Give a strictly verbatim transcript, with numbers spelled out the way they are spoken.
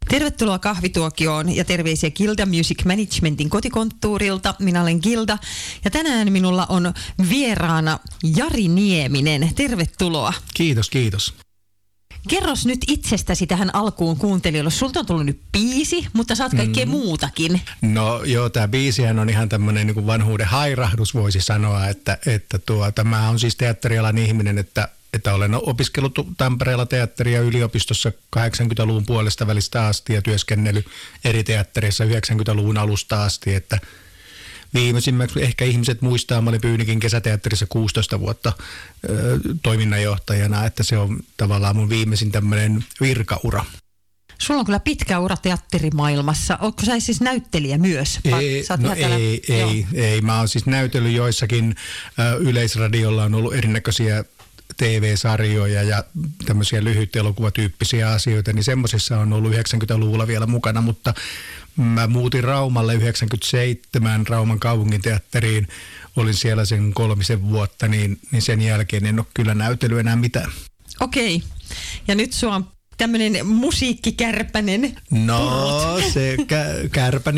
Tervetuloa kahvituokioon ja terveisiä Gilda Music Managementin kotikonttuurilta. Minä olen Gilda ja tänään minulla on vieraana Jari Nieminen. Tervetuloa. Kiitos, kiitos. Kerros nyt itsestäsi tähän alkuun kuuntelijoille. Sulta on tullut nyt biisi, mutta saat kaikkea mm. muutakin. No joo, tämä biisihän on ihan tämmöinen niin kuin vanhuuden hairahdus, voisi sanoa, että, että tuota, mä on siis teatterialan ihminen, että että olen opiskellut Tampereella teatteria yliopistossa kahdeksankymmentäluvun puolesta välistä asti ja työskennellyt eri teattereissa yhdeksänkymmentäluvun alusta asti, että viimeisimmäksi ehkä ihmiset muistaa, mä olin Pyynikin kesäteatterissa kuusitoista vuotta ö, toiminnanjohtajana, että se on tavallaan mun viimeisin tämmöinen virkaura. Sulla on kyllä pitkä ura teatterimaailmassa. Ootko sä siis näyttelijä myös? Ei, no ei, ei, ei. Mä oon siis näytellyt joissakin. Ö, Yleisradiolla on ollut erinäköisiä T V-sarjoja ja tämmöisiä lyhyt elokuvatyyppisiä asioita, niin semmoisissa on ollut yhdeksänkymmentäluvulla vielä mukana, mutta mä muutin Raumalle yhdeksänkymmentäseitsemän Rauman kaupunginteatteriin, olin siellä sen kolmisen vuotta, niin, niin sen jälkeen en ole kyllä näytellyt enää mitään. Okei, ja nyt sua on tämmöinen musiikkikärpänen. No, se kä- kärpänen.